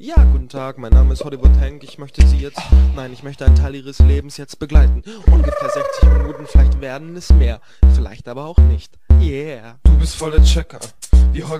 Ja, guten Tag, mein Name ist Hollywood Hank. Ich möchte Sie jetzt... Nein, ich möchte einen Teil Ihres Lebens jetzt begleiten. Ungefähr 60 Minuten, vielleicht werden es mehr. Vielleicht aber auch nicht. Yeah. Du bist voll der Checker. Wie